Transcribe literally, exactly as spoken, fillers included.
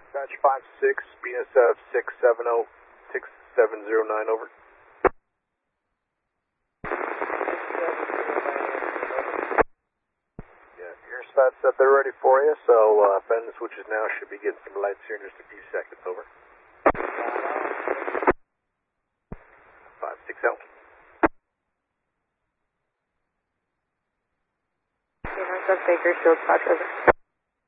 Dispatch five six, B S F six seven zero, six seven zero nine, over. Yeah, your stats said they're ready for you, so uh, bend the switches now, should be getting some lights here in just a few seconds, over. five six zero. North of Bakersfield, South River.